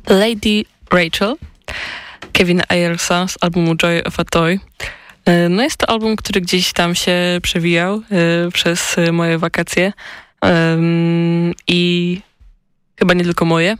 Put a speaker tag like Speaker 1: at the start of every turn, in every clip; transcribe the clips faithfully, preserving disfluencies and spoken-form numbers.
Speaker 1: Lady Rachel Kevina Ayersa z albumu Joy of a Toy. No jest to album, który gdzieś tam się przewijał y, przez moje wakacje y, i chyba nie tylko moje.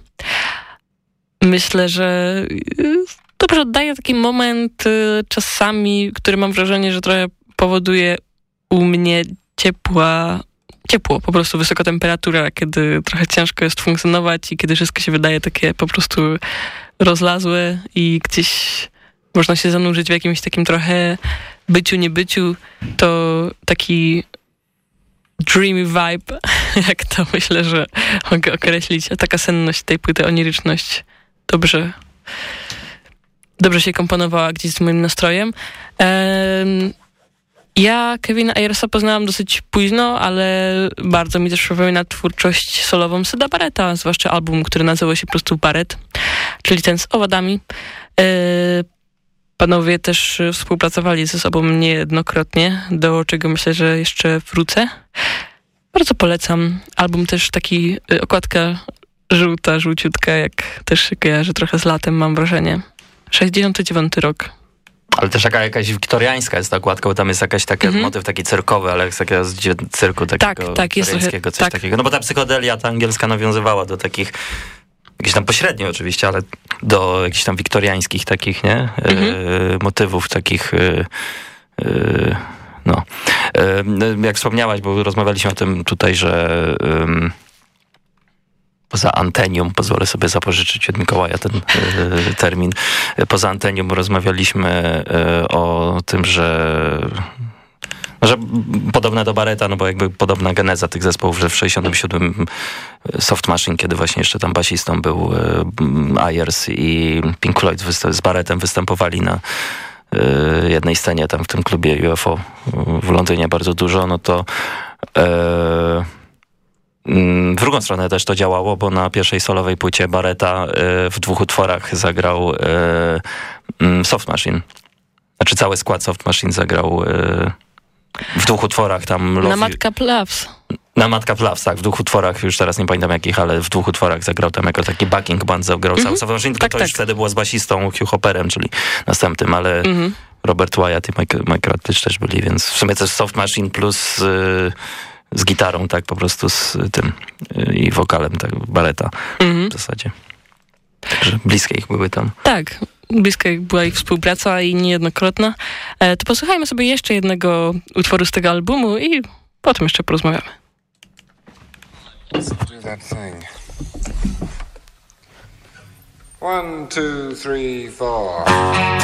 Speaker 1: Myślę, że y, dobrze oddaje taki moment y, czasami, który mam wrażenie, że trochę powoduje u mnie ciepła, ciepło, po prostu wysoka temperatura, kiedy trochę ciężko jest funkcjonować i kiedy wszystko się wydaje takie po prostu rozlazłe i gdzieś można się zanurzyć w jakimś takim trochę byciu, niebyciu, to taki dreamy vibe, jak to myślę, że mogę określić. A taka senność tej płyty, oniryczność dobrze, dobrze się komponowała gdzieś z moim nastrojem. Ehm, ja Kevina Ayersa poznałam dosyć późno, ale bardzo mi też przypomina twórczość solową Syda Barretta, zwłaszcza album, który nazywał się po prostu Barrett, czyli ten z owadami. Ehm, Panowie też współpracowali ze sobą niejednokrotnie, do czego myślę, że jeszcze wrócę. Bardzo polecam. Album też taki, okładka żółta, żółciutka, jak też się kojarzy trochę z latem, mam wrażenie. sześćdziesiąty dziewiąty rok.
Speaker 2: Ale też jaka, jakaś wiktoriańska jest ta okładka, bo tam jest jakaś taki mm-hmm. motyw taki cyrkowy, ale jest takiego z cyrku takiego
Speaker 1: tak, tak, jest trochę,
Speaker 2: coś
Speaker 1: tak.
Speaker 2: takiego. No bo ta psychodelia ta angielska nawiązywała do takich, jakieś tam pośrednio oczywiście, ale do jakichś tam wiktoriańskich takich, nie? Mm-hmm. E, motywów takich... E, e, no. E, jak wspomniałaś, bo rozmawialiśmy o tym tutaj, że e, poza antenium, pozwolę sobie zapożyczyć od Mikołaja ten e, termin, poza antenium rozmawialiśmy e, o tym, że że podobne do Barretta, no bo jakby podobna geneza tych zespołów, że w sześćdziesiątym siódmym Soft Machine, kiedy właśnie jeszcze tam basistą był e, Ayers i Pink Floyd z Barrettem występowali na e, jednej scenie tam w tym klubie U F O w Londynie bardzo dużo, no to e, w drugą stronę też to działało, bo na pierwszej solowej płycie Barretta e, w dwóch utworach zagrał e, Soft Machine. Znaczy cały skład Soft Machine zagrał e, w dwóch utworach tam...
Speaker 1: Na Madcap Loves.
Speaker 2: Na Madcap Loves, tak. W dwóch utworach, już teraz nie pamiętam jakich, ale w dwóch utworach zagrał tam jako taki backing band, zagrał mm-hmm. cały Machine, tylko tak, to tak. już wtedy było z basistą Hugh Hopperem, czyli następnym, ale mm-hmm. Robert Wyatt i Mike, Mike Ratledge też byli, więc w sumie to jest Soft Machine plus y, z gitarą, tak, po prostu z tym y, i wokalem, tak, Barretta mm-hmm. w zasadzie. Także bliskie ich były tam.
Speaker 1: Tak. Bliska była ich współpraca i niejednokrotna. E, to posłuchajmy sobie jeszcze jednego utworu z tego albumu i potem jeszcze porozmawiamy.
Speaker 3: Let's do that thing. One, two, three, four.